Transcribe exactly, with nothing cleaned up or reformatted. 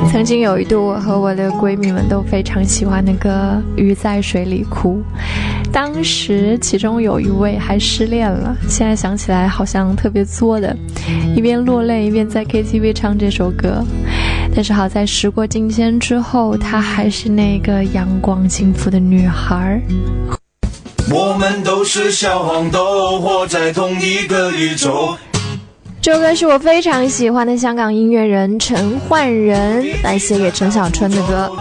曾经有一度，我和我的闺蜜们都非常喜欢那个《鱼在水里哭》，当时其中有一位还失恋了，现在想起来好像特别作的，一边落泪一边在 K T V 唱这首歌。但是好在时过境迁之后，她还是那个阳光幸福的女孩。 我们都是小黄豆，活在同一个宇宙。 这首歌是我非常喜欢的香港音乐人陈奂仁来写给陈小春的歌。